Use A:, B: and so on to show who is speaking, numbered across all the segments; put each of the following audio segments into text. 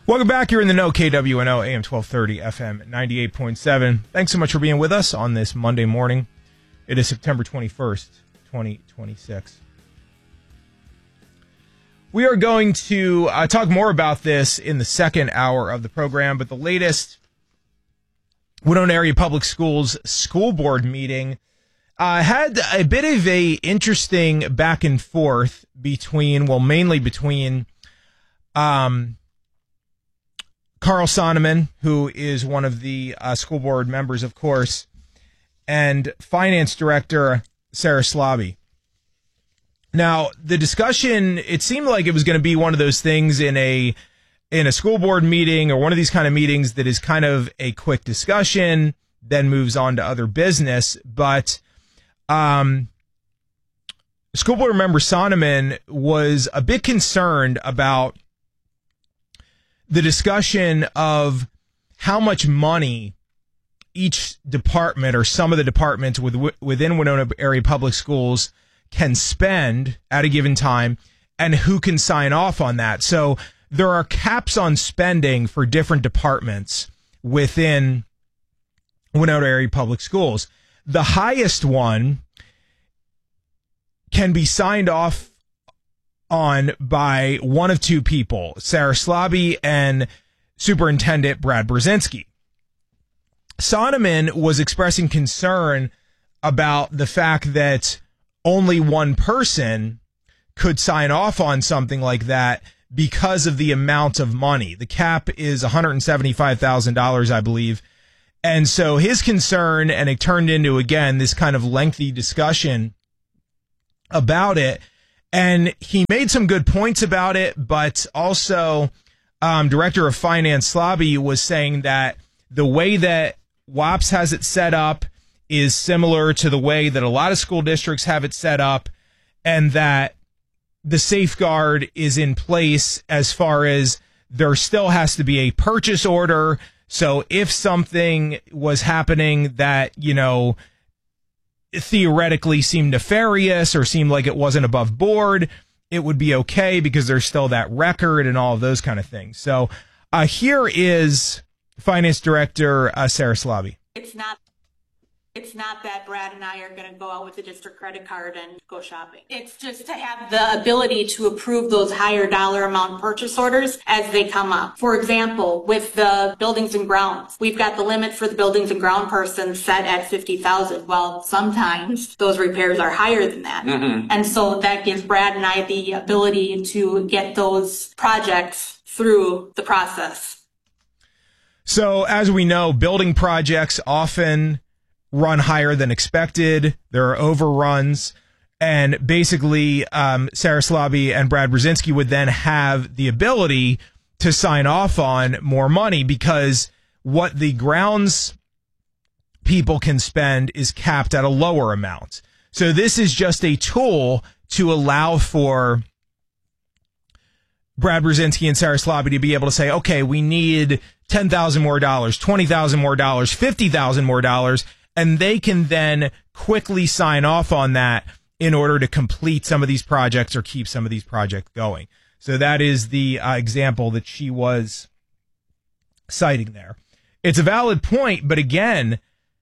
A: Welcome back. You're in the know, KWNO, AM 1230, FM 98.7. Thanks so much for being with us on this Monday morning. It is September 21st, 2026. We are going to talk more about this in the second hour of the program, but the latest Winona Area Public Schools school board meeting had a bit of a interesting back and forth mainly between Carl Sonneman, who is one of the school board members, of course, and Finance Director Sarah Slobby. Now, the discussion, it seemed like it was going to be one of those things in a school board meeting or one of these kind of meetings that is kind of a quick discussion, then moves on to other business. But school board member Sonneman was a bit concerned about the discussion of how much money each department or some of the departments within Winona Area Public Schools can spend at a given time and who can sign off on that. So there are caps on spending for different departments within Winona Area Public Schools. The highest one can be signed off on by one of two people, Sarah Slobby and Superintendent Brad Brzezinski. Sonneman was expressing concern about the fact that only one person could sign off on something like that because of the amount of money. The cap is $175,000, I believe. And so his concern, and it turned into, again, this kind of lengthy discussion about it. And he made some good points about it, but also Director of Finance Slobby was saying that the way that WAPS has it set up is similar to the way that a lot of school districts have it set up, and that the safeguard is in place as far as there still has to be a purchase order. So if something was happening that, theoretically seemed nefarious or seemed like it wasn't above board, it would be okay because there's still that record and all of those kind of things. So here is Finance Director Sarah Slobby.
B: It's not that Brad and I are going to go out with the district credit card and go shopping. It's just to have the ability to approve those higher dollar amount purchase orders as they come up. For example, with the buildings and grounds, we've got the limit for the buildings and ground person set at $50,000. Well, sometimes those repairs are higher than that. Mm-hmm. And so that gives Brad and I the ability to get those projects through the process.
A: So as we know, building projects often run higher than expected. There are overruns, and basically Sarah Slobby and Brad Brzezinski would then have the ability to sign off on more money because what the grounds people can spend is capped at a lower amount. So this is just a tool to allow for Brad Brzezinski and Sarah Slobby to be able to say, okay, we need $10,000 more dollars, $20,000 more dollars, $50,000 more dollars, and they can then quickly sign off on that in order to complete some of these projects or keep some of these projects going. So that is the example that she was citing there. It's a valid point, but again,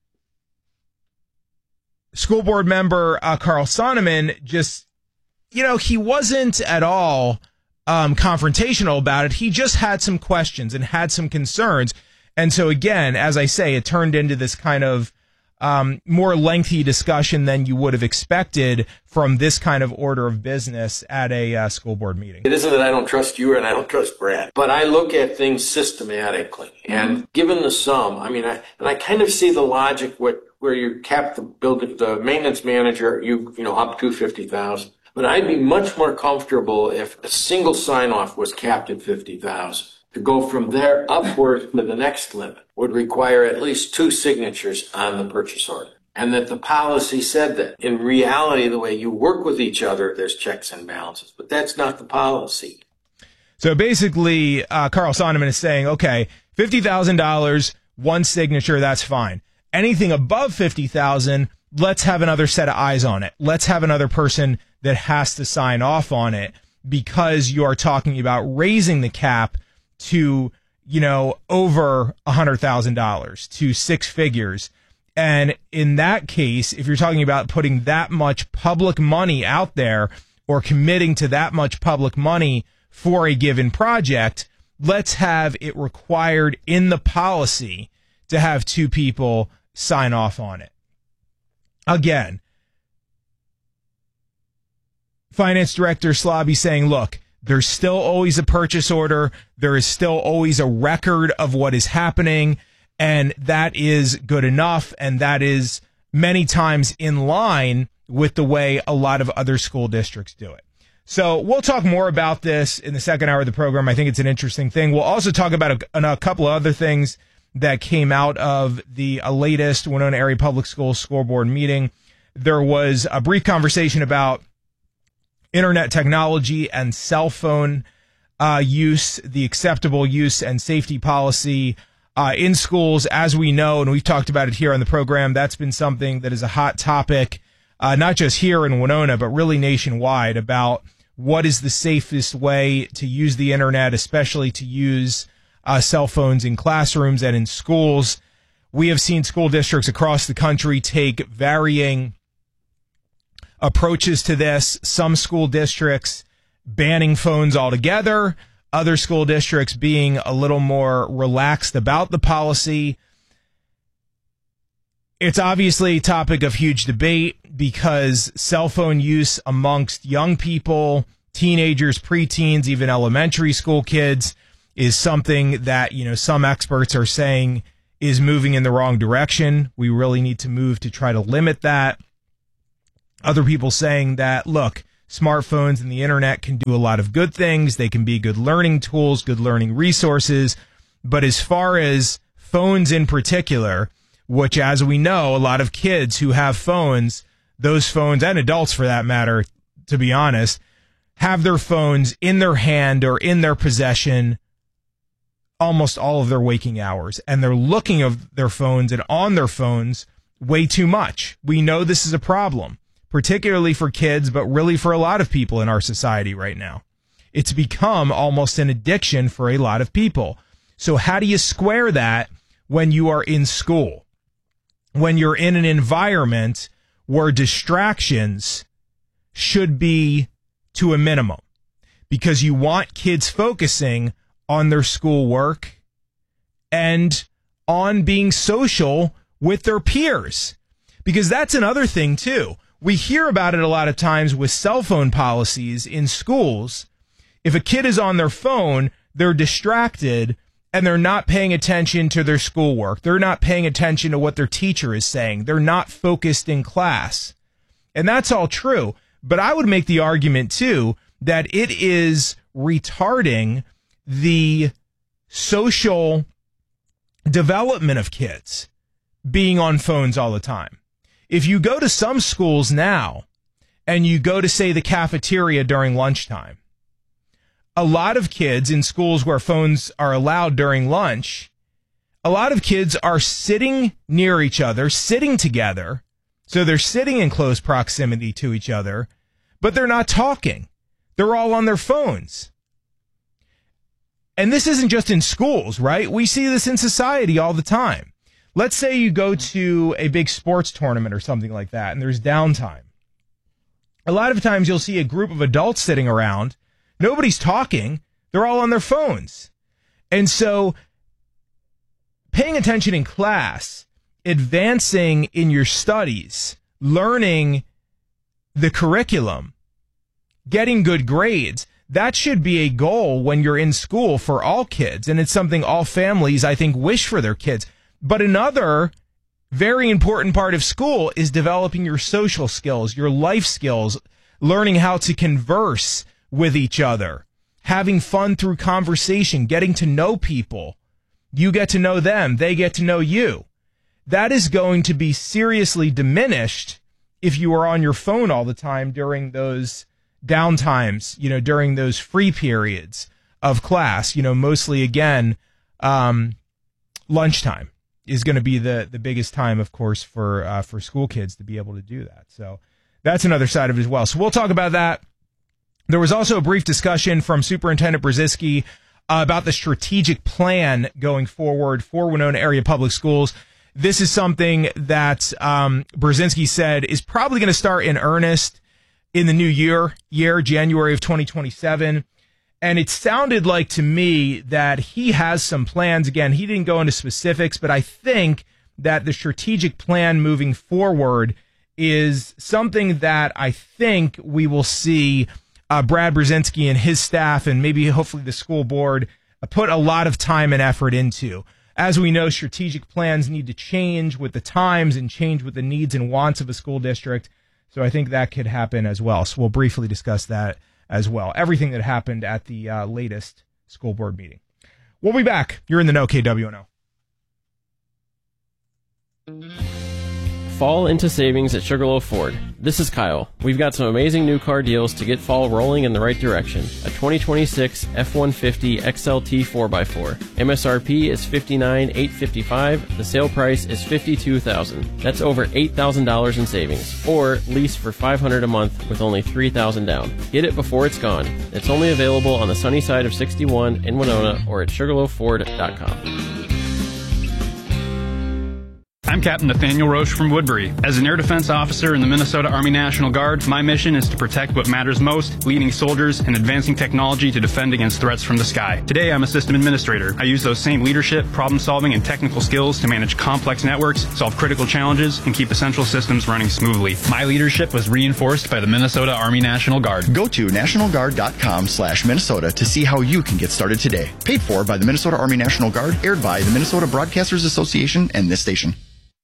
A: school board member Carl Sonneman just, he wasn't at all confrontational about it. He just had some questions and had some concerns. And so again, as I say, it turned into this kind of more lengthy discussion than you would have expected from this kind of order of business at a school board meeting.
C: It isn't that I don't trust you and I don't trust Brad, but I look at things systematically. And given the sum, I kind of see the logic where you cap the maintenance manager, up to $50,000. But I'd be much more comfortable if a single sign-off was capped at $50,000. To go from there upward to the next limit would require at least 2 signatures on the purchase order. And that the policy said that. In reality, the way you work with each other, there's checks and balances. But that's not the policy.
A: So basically, Carl Sonneman is saying, okay, $50,000, 1 signature, that's fine. Anything above $50,000, let's have another set of eyes on it. Let's have another person that has to sign off on it because you are talking about raising the cap to, over $100,000 to six figures. And in that case, if you're talking about putting that much public money out there or committing to that much public money for a given project, let's have it required in the policy to have two people sign off on it. Again, Finance Director Slaby saying, look, there's still always a purchase order. There is still always a record of what is happening, and that is good enough, and that is many times in line with the way a lot of other school districts do it. So we'll talk more about this in the second hour of the program. I think it's an interesting thing. We'll also talk about a couple of other things that came out of the latest Winona Area Public Schools School Board meeting. There was a brief conversation about internet technology and cell phone use, the acceptable use and safety policy in schools. As we know, and we've talked about it here on the program, that's been something that is a hot topic, not just here in Winona, but really nationwide, about what is the safest way to use the internet, especially to use cell phones in classrooms and in schools. We have seen school districts across the country take varying approaches to this. Some school districts banning phones altogether, other school districts being a little more relaxed about the policy. It's obviously a topic of huge debate because cell phone use amongst young people, teenagers, preteens, even elementary school kids is something that, some experts are saying is moving in the wrong direction. We really need to move to try to limit that. Other people saying that, look, smartphones and the internet can do a lot of good things. They can be good learning tools, good learning resources. But as far as phones in particular, which, as we know, a lot of kids who have phones, those phones, and adults for that matter, to be honest, have their phones in their hand or in their possession almost all of their waking hours. And they're looking at their phones and on their phones way too much. We know this is a problem, particularly for kids, but really for a lot of people in our society right now. It's become almost an addiction for a lot of people. So how do you square that when you are in school? When you're in an environment where distractions should be to a minimum, because you want kids focusing on their schoolwork and on being social with their peers. Because that's another thing too. We hear about it a lot of times with cell phone policies in schools. If a kid is on their phone, they're distracted and they're not paying attention to their schoolwork. They're not paying attention to what their teacher is saying. They're not focused in class. And that's all true. But I would make the argument too that it is retarding the social development of kids being on phones all the time. If you go to some schools now and you go to, say, the cafeteria during lunchtime, a lot of kids in schools where phones are allowed during lunch, a lot of kids are sitting near each other, sitting together. So they're sitting in close proximity to each other, but they're not talking. They're all on their phones. And this isn't just in schools, right? We see this in society all the time. Let's say you go to a big sports tournament or something like that, and there's downtime. A lot of times you'll see a group of adults sitting around. Nobody's talking. They're all on their phones. And so paying attention in class, advancing in your studies, learning the curriculum, getting good grades, that should be a goal when you're in school for all kids. And it's something all families, I think, wish for their kids. But another very important part of school is developing your social skills, your life skills, learning how to converse with each other, having fun through conversation, getting to know people. You get to know them, they get to know you. That is going to be seriously diminished if you are on your phone all the time during those downtimes, during those free periods of class, mostly again, lunchtime is going to be the biggest time, of course, for school kids to be able to do that. So that's another side of it as well. So we'll talk about that. There was also a brief discussion from Superintendent Brzezinski about the strategic plan going forward for Winona Area Public Schools. This is something that Brzezinski said is probably going to start in earnest in the new year, January of 2027. And it sounded like to me that he has some plans. Again, he didn't go into specifics, but I think that the strategic plan moving forward is something that I think we will see Brad Brzezinski and his staff and maybe hopefully the school board put a lot of time and effort into. As we know, strategic plans need to change with the times and change with the needs and wants of a school district. So I think that could happen as well. So we'll briefly discuss that as well. Everything that happened at the latest school board meeting. We'll be back. You're in the know, KWNO.
D: Fall into savings at Sugarloaf Ford. This is Kyle. We've got some amazing new car deals to get fall rolling in the right direction. A 2026 F-150 XLT 4x4. MSRP is $59,855. The sale price is $52,000. That's over $8,000 in savings. Or lease for $500 a month with only $3,000 down. Get it before it's gone. It's only available on the sunny side of 61 in Winona or at SugarloafFord.com.
E: I'm Captain Nathaniel Roche from Woodbury. As an air defense officer in the Minnesota Army National Guard, my mission is to protect what matters most, leading soldiers and advancing technology to defend against threats from the sky. Today, I'm a system administrator. I use those same leadership, problem-solving, and technical skills to manage complex networks, solve critical challenges, and keep essential systems running smoothly. My leadership was reinforced by the Minnesota Army National Guard.
F: Go to nationalguard.com/Minnesota to see how you can get started today. Paid for by the Minnesota Army National Guard, aired by the Minnesota Broadcasters Association and this station.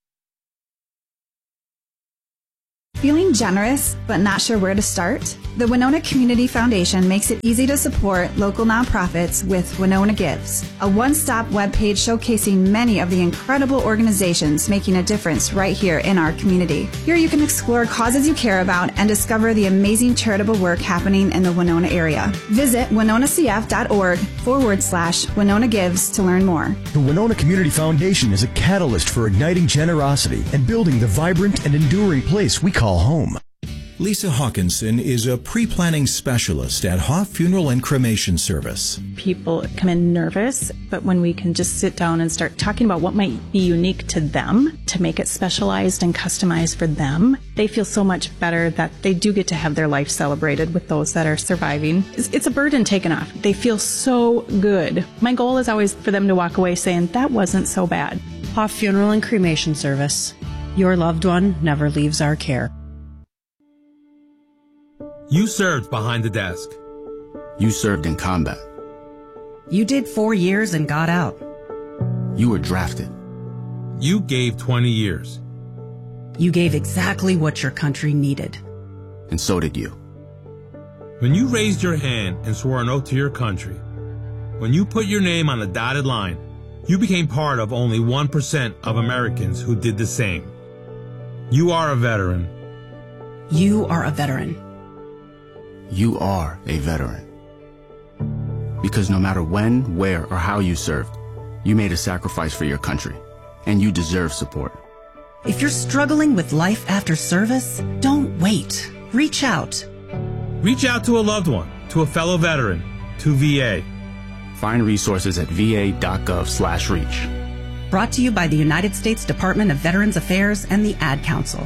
G: Feeling generous but not sure where to start? The Winona Community Foundation makes it easy to support local nonprofits with Winona Gives, a one-stop webpage showcasing many of the incredible organizations making a difference right here in our community. Here you can explore causes you care about and discover the amazing charitable work happening in the Winona area. Visit winonacf.org/Winona Gives to learn more.
H: The Winona Community Foundation is a catalyst for igniting generosity and building the vibrant and enduring place we call home.
I: Lisa Hawkinson is a pre-planning specialist at Hoff Funeral and Cremation Service.
J: People come in nervous, but when we can just sit down and start talking about what might be unique to them to make it specialized and customized for them, they feel so much better that they do get to have their life celebrated with those that are surviving. It's a burden taken off. They feel so good. My goal is always for them to walk away saying, that wasn't so bad.
K: Hoff Funeral and Cremation Service. Your loved one never leaves our care.
L: You served behind the desk.
M: You served in combat.
N: You did 4 years and got out.
M: You were drafted.
L: You gave 20 years.
N: You gave exactly what your country needed.
M: And so did you.
L: When you raised your hand and swore an oath to your country, when you put your name on the dotted line, you became part of only 1% of Americans who did the same. You are a veteran.
N: You are a veteran.
M: You are a veteran. Because no matter when, where, or how you served, you made a sacrifice for your country, and you deserve support.
N: If you're struggling with life after service, don't wait. Reach out.
L: Reach out to a loved one, to a fellow veteran, to VA.
M: Find resources at va.gov/reach.
N: Brought to you by the United States Department of Veterans Affairs and the Ad Council.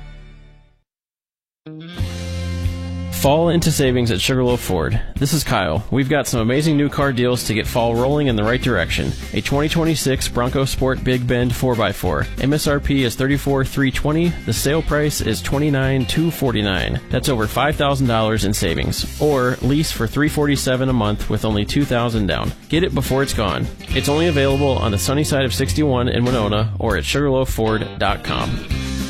D: Fall into savings at Sugarloaf Ford. This is Kyle. We've got some amazing new car deals to get fall rolling in the right direction. A 2026 Bronco Sport Big Bend 4x4. MSRP is $34,320. The sale price is $29,249. That's over $5,000 in savings. Or lease for $347 a month with only $2,000 down. Get it before it's gone. It's only available on the sunny side of 61 in Winona or at SugarloafFord.com.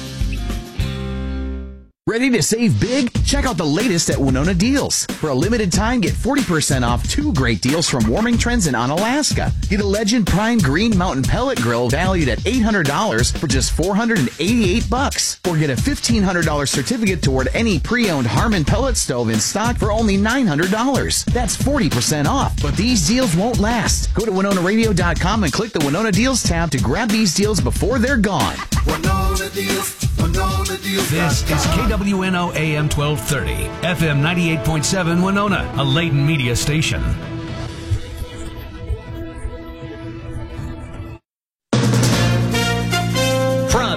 O: Ready to save big? Check out the latest at Winona Deals. For a limited time, get 40% off 2 great deals from Warming Trends in Onalaska. Get a Legend Prime Green Mountain Pellet Grill valued at $800 for just $488. Or get a $1,500 certificate toward any pre-owned Harmon pellet stove in stock for only $900. That's 40% off. But these deals won't last. Go to WinonaRadio.com and click the Winona Deals tab to grab these deals before they're gone.
P: Winona Deals. Winona Deals. This is KWNO AM 1230, FM 98.7 Winona, a Layton media station.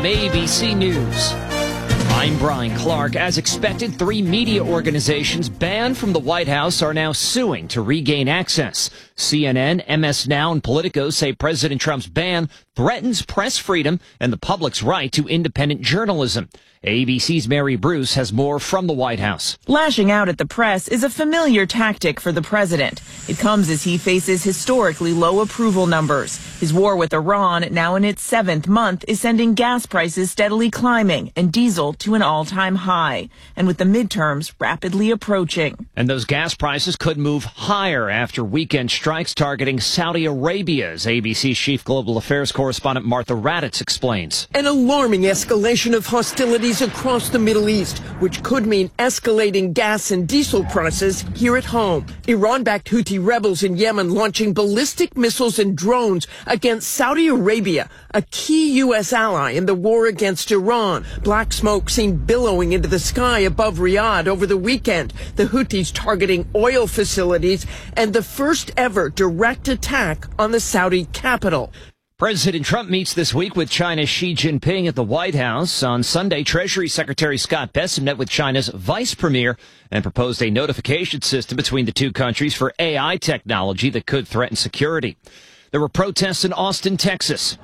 Q: ABC News. I'm Brian Clark. As expected, 3 media organizations banned from the White House are now suing to regain access. CNN, MS Now, and Politico say President Trump's ban threatens press freedom and the public's right to independent journalism. ABC's Mary Bruce has more from the White House.
R: Lashing out at the press is a familiar tactic for the president. It comes as he faces historically low approval numbers. His war with Iran, now in its 7th month, is sending gas prices steadily climbing and diesel to an all-time high. And with the midterms rapidly approaching.
Q: And those gas prices could move higher after weekend strikes targeting Saudi Arabia, as ABC's chief global affairs correspondent Martha Raddatz explains.
S: An alarming escalation of hostilities across the Middle East, which could mean escalating gas and diesel prices here at home. Iran-backed Houthi rebels in Yemen launching ballistic missiles and drones against Saudi Arabia, a key U.S. ally in the war against Iran. Black smoke seen billowing into the sky above Riyadh over the weekend. The Houthis targeting oil facilities and the first ever direct attack on the Saudi capital.
Q: President Trump meets this week with China's Xi Jinping at the White House. On Sunday, Treasury Secretary Scott Bessent met with China's vice premier and proposed a notification system between the two countries for AI technology that could threaten security. There were protests in Austin, Texas.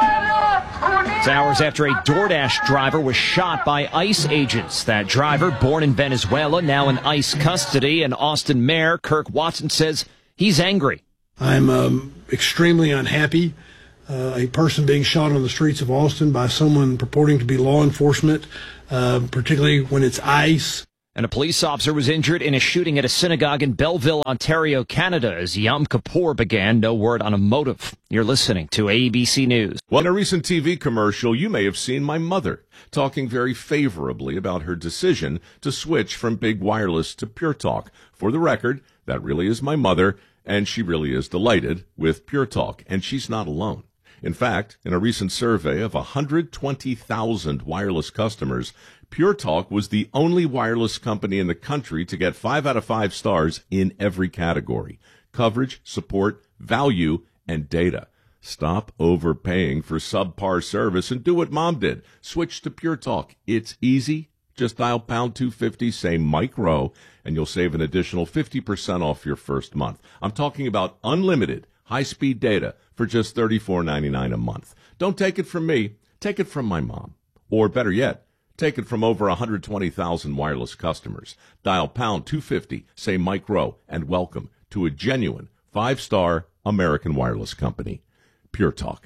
Q: It's hours after a DoorDash driver was shot by ICE agents. That driver, born in Venezuela, now in ICE custody, and Austin Mayor Kirk Watson says he's angry.
T: I'm extremely unhappy. A person being shot on the streets of Austin by someone purporting to be law enforcement, particularly when it's ICE.
Q: And a police officer was injured in a shooting at a synagogue in Belleville, Ontario, Canada, as Yom Kippur began. No word on a motive. You're listening to ABC News.
U: Well, in a recent TV commercial, you may have seen my mother talking very favorably about her decision to switch from big wireless to Pure Talk. For the record, that really is my mother, and she really is delighted with Pure Talk, and she's not alone. In fact, in a recent survey of 120,000 wireless customers, Pure Talk was the only wireless company in the country to get 5 out of 5 stars in every category: coverage, support, value, and data. Stop overpaying for subpar service and do what Mom did. Switch to Pure Talk. It's easy. Just dial pound 250, say Mike Rowe, and you'll save an additional 50% off your first month. I'm talking about unlimited high-speed data for just $34.99 a month. Don't take it from me. Take it from my mom. Or better yet, take it from over 120,000 wireless customers. Dial pound 250, say Mike Rowe, and welcome to a genuine 5-star American wireless company. Pure Talk.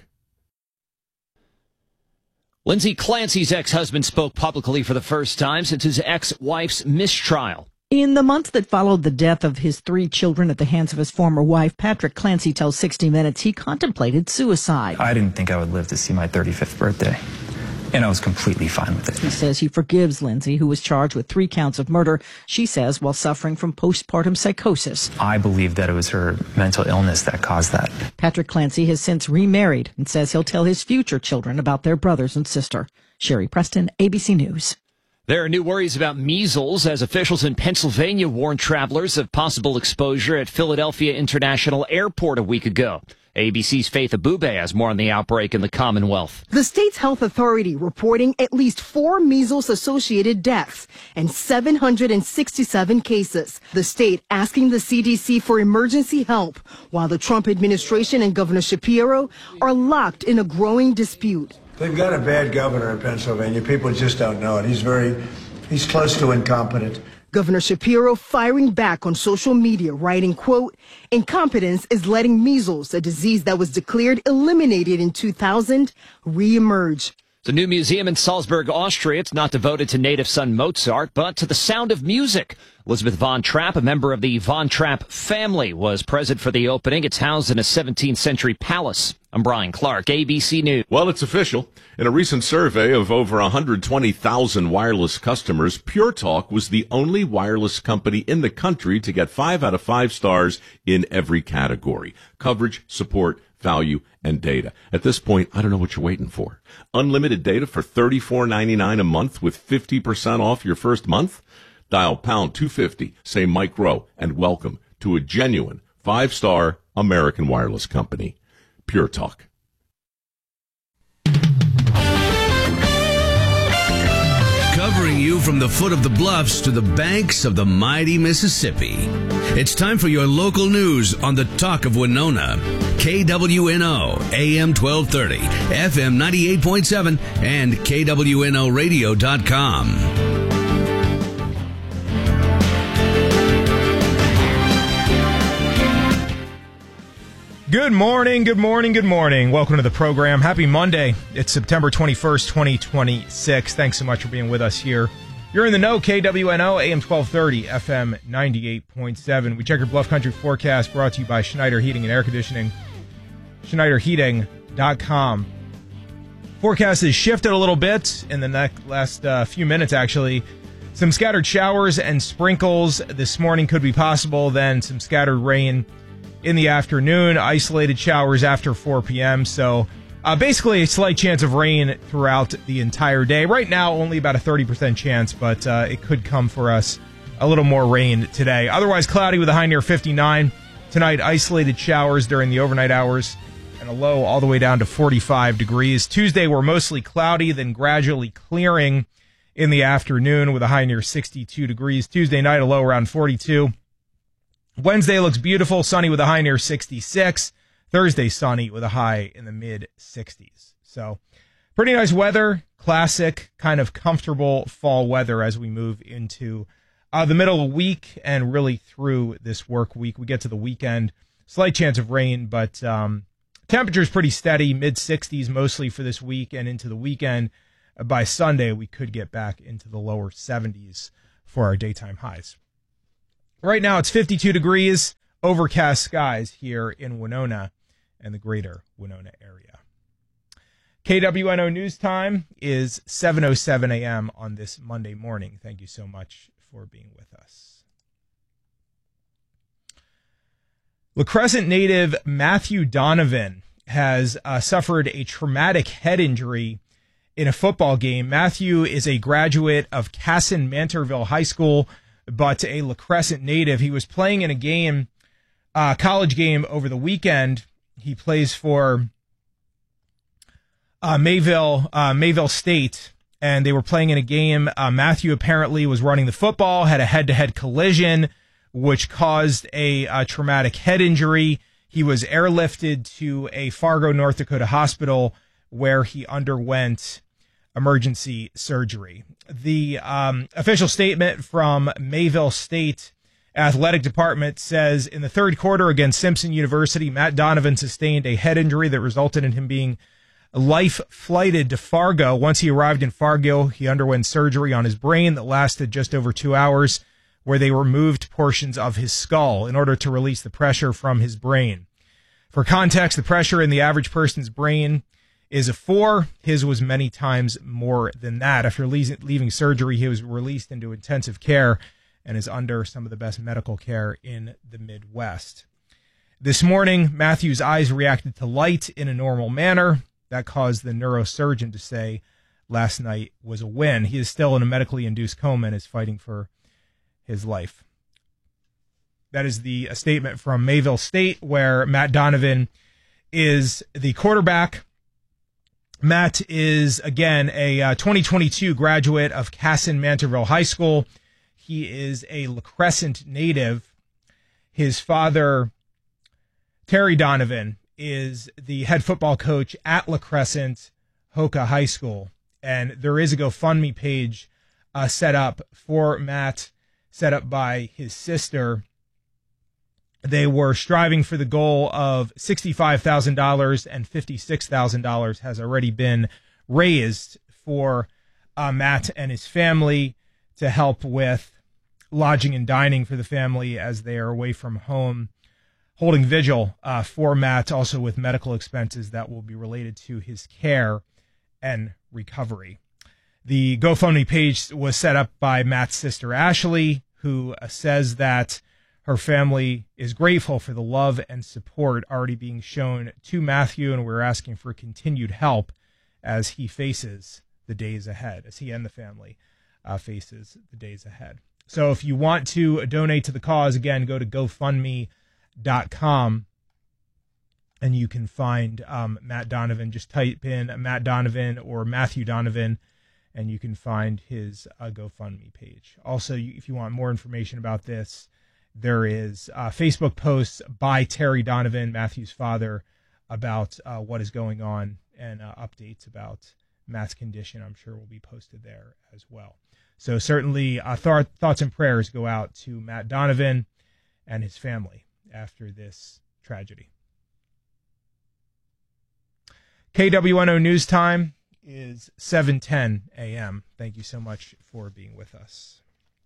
Q: Lindsay Clancy's ex-husband spoke publicly for the first time since his ex-wife's mistrial.
V: In the months that followed the death of his 3 children at the hands of his former wife, Patrick Clancy tells 60 Minutes he contemplated suicide.
W: I didn't think I would live to see my 35th birthday, and I was completely fine with it.
V: He says he forgives Lindsay, who was charged with 3 counts of murder, she says, while suffering from postpartum psychosis.
W: I believe that it was her mental illness that caused that.
V: Patrick Clancy has since remarried and says he'll tell his future children about their brothers and sister. Sherry Preston, ABC News.
Q: There are new worries about measles as officials in Pennsylvania warned travelers of possible exposure at Philadelphia International Airport a week ago. ABC's Faith Abube has more on the outbreak in the Commonwealth.
X: The state's health authority reporting at least 4 measles-associated deaths and 767 cases. The state asking the CDC for emergency help, while the Trump administration and Governor Shapiro are locked in a growing dispute.
Y: They've got a bad governor in Pennsylvania. People just don't know it. He's close to incompetent.
X: Governor Shapiro firing back on social media, writing, quote, "Incompetence is letting measles, a disease that was declared eliminated in 2000, reemerge."
Q: The new museum in Salzburg, Austria, it's not devoted to native son Mozart, but to the sound of music. Elizabeth von Trapp, a member of the von Trapp family, was present for the opening. It's housed in a 17th century palace. I'm Brian Clark, ABC News.
U: Well, it's official. In a recent survey of over 120,000 wireless customers, Pure Talk was the only wireless company in the country to get 5 out of 5 stars in every category: coverage, support, value, and data. At this point, I don't know what you're waiting for. Unlimited data for $34.99 a month with 50% off your first month? Dial pound 250, say Mike Rowe, and welcome to a genuine 5-star American wireless company. Pure Talk.
P: Carrying you from the foot of the bluffs to the banks of the mighty Mississippi. It's time for your local news on the Talk of Winona. KWNO, AM 1230, FM 98.7, and KWNOradio.com.
A: Good morning, good morning, good morning. Welcome to the program. Happy Monday. It's September 21st, 2026. Thanks so much for being with us here. You're in the know, KWNO, AM 1230, FM 98.7. We check your Bluff Country forecast brought to you by Schneider Heating and Air Conditioning, SchneiderHeating.com. Forecast has shifted a little bit in the last few minutes, actually. Some scattered showers and sprinkles this morning could be possible, then some scattered rain in the afternoon, isolated showers after 4 p.m. So basically a slight chance of rain throughout the entire day. Right now, only about a 30% chance, but it could come for us a little more rain today. Otherwise, cloudy with a high near 59. Tonight, isolated showers during the overnight hours and a low all the way down to 45 degrees. Tuesday, we're mostly cloudy, then gradually clearing in the afternoon with a high near 62 degrees. Tuesday night, a low around 42. Wednesday looks beautiful, sunny with a high near 66. Thursday, sunny with a high in the mid-60s. So, pretty nice weather, classic, kind of comfortable fall weather as we move into the middle of the week and really through this work week. We get to the weekend, slight chance of rain, but temperature's pretty steady, mid-60s mostly for this week and into the weekend. By Sunday, we could get back into the lower 70s for our daytime highs. Right now, it's 52 degrees, overcast skies here in Winona and the greater Winona area. KWNO News Time is 7:07 a.m. on this Monday morning. Thank you so much for being with us. La Crescent native Matthew Donovan has suffered a traumatic head injury in a football game. Matthew is a graduate of Casson-Mantorville High School, but a La Crescent native. He was playing in a game, college game over the weekend. He plays for Mayville State, and they were playing in a game. Matthew apparently was running the football, had a head-to-head collision, which caused a traumatic head injury. He was airlifted to a Fargo, North Dakota hospital where he underwent emergency surgery. The official statement from Mayville State Athletic Department says, in the third quarter against Simpson University, Matt Donovan sustained a head injury that resulted in him being life-flighted to Fargo. Once he arrived in Fargo, he underwent surgery on his brain that lasted just over 2 hours, where they removed portions of his skull in order to release the pressure from his brain. For context, the pressure in the average person's brain is a 4. His was many times more than that. After leaving surgery, he was released into intensive care and is under some of the best medical care in the Midwest. This morning, Matthew's eyes reacted to light in a normal manner. That caused the neurosurgeon to say last night was a win. He is still in a medically induced coma and is fighting for his life. That is the statement from Mayville State, where Matt Donovan is the quarterback. Matt is, again, a 2022 graduate of Casson-Mantorville High School. He is a La Crescent native. His father, Terry Donovan, is the head football coach at La Crescent Hoka High School. And there is a GoFundMe page set up for Matt, set up by his sister. They were striving for the goal of $65,000, and $56,000 has already been raised for Matt and his family to help with lodging and dining for the family as they are away from home, holding vigil for Matt, also with medical expenses that will be related to his care and recovery. The GoFundMe page was set up by Matt's sister, Ashley, who says that her family is grateful for the love and support already being shown to Matthew, and we're asking for continued help as he faces the days ahead, as he and the family faces the days ahead. So if you want to donate to the cause, again, go to GoFundMe.com, and you can find Matt Donovan. Just type in Matt Donovan or Matthew Donovan, and you can find his GoFundMe page. Also, if you want more information about this, there is Facebook posts by Terry Donovan, Matthew's father, about what is going on, and updates about Matt's condition, I'm sure, will be posted there as well. So certainly thoughts and prayers go out to Matt Donovan and his family after this tragedy. KWNO News Time is 7:10 a.m. Thank you so much for being with us.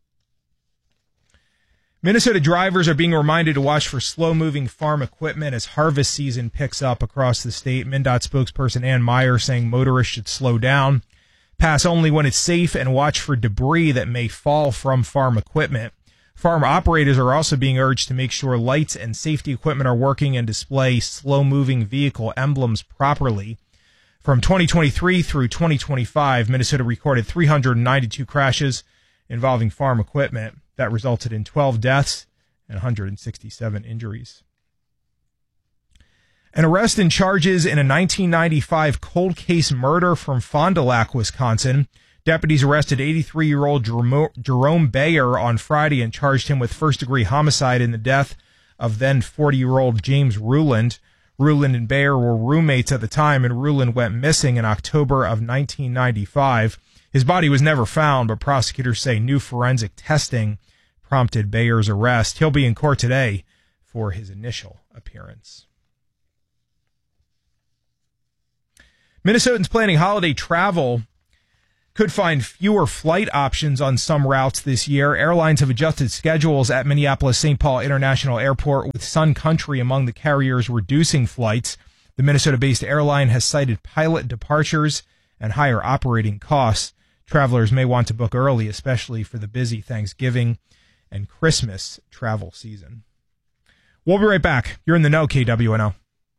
A: Minnesota drivers are being reminded to watch for slow-moving farm equipment as harvest season picks up across the state. MnDOT spokesperson Ann Meyer saying motorists should slow down, pass only when it's safe, and watch for debris that may fall from farm equipment. Farm operators are also being urged to make sure lights and safety equipment are working and display slow-moving vehicle emblems properly. From 2023 through 2025, Minnesota recorded 392 crashes involving farm equipment. That resulted in 12 deaths and 167 injuries. An arrest and charges in a 1995 cold case murder from Fond du Lac, Wisconsin. Deputies arrested 83-year-old Jerome Bayer on Friday and charged him with first-degree homicide in the death of then 40-year-old James Ruland. Ruland and Bayer were roommates at the time, and Ruland went missing in October of 1995. His body was never found, but prosecutors say new forensic testing prompted Bayer's arrest. He'll be in court today for his initial appearance. Minnesotans planning holiday travel could find fewer flight options on some routes this year. Airlines have adjusted schedules at Minneapolis-St. Paul International Airport, with Sun Country among the carriers reducing flights. The Minnesota-based airline has cited pilot departures and higher operating costs. Travelers may want to book early, especially for the busy Thanksgiving and Christmas travel season. We'll be right back. You're in the know, KWNO.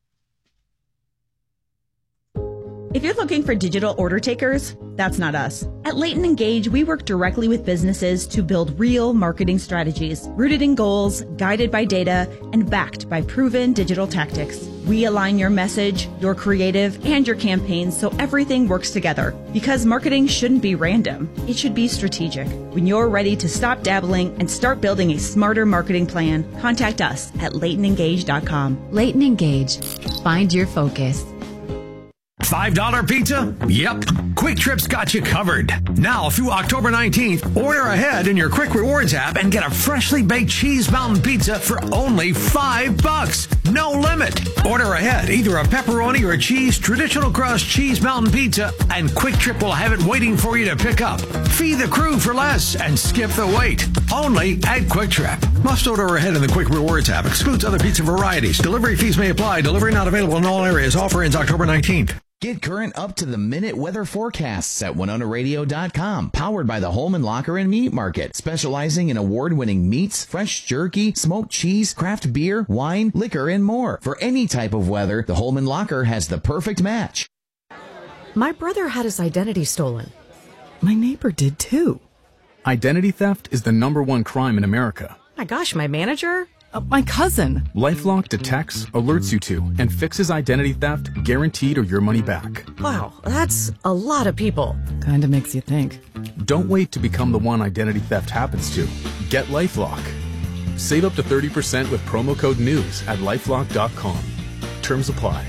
B: If you're looking for digital order takers, that's not us. At Leighton Engage, we work directly with businesses to build real marketing strategies, rooted in goals, guided by data, and backed by proven digital tactics. We align your message, your creative, and your campaigns so everything works together. Because marketing shouldn't be random. It should be strategic. When you're ready to stop dabbling and start building a smarter marketing plan, contact us at LeightonEngage.com.
C: Leighton Engage. Find your focus.
E: $5 pizza? Yep. Quick Trip's got you covered. Now through October 19th, order ahead in your Quick Rewards app and get a freshly baked cheese mountain pizza for only $5. No limit. Order ahead either a pepperoni or a cheese traditional crust cheese mountain pizza, and Quick Trip will have it waiting for you to pick up. Feed the crew for less and skip the wait. Only at Quick Trip. Must order ahead in the Quick Rewards app. Excludes other pizza varieties. Delivery fees may apply. Delivery not available in all areas. Offer ends October 19th.
O: Get current up-to-the-minute weather forecasts at WinonaRadio.com. Powered by the Holman Locker and Meat Market. Specializing in award-winning meats, fresh jerky, smoked cheese, craft beer, wine, liquor, and more. For any type of weather, the Holman Locker has the perfect match.
F: My brother had his identity stolen. My neighbor did too.
W: Identity theft is the #1 crime in America.
F: My gosh, my manager? My cousin.
W: LifeLock detects, alerts you to, and fixes identity theft, guaranteed or your money back.
F: Wow, that's a lot of people.
G: Kinda makes you think.
W: Don't wait to become the one identity theft happens to. Get LifeLock. Save up to 30% with promo code NEWS at LifeLock.com. Terms apply.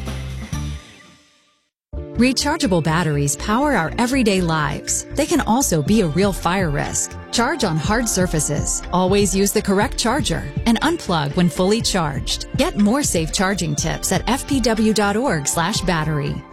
C: Rechargeable batteries power our everyday lives. They can also be a real fire risk. Charge on hard surfaces. Always use the correct charger and unplug when fully charged. Get more safe charging tips at fpw.org/battery.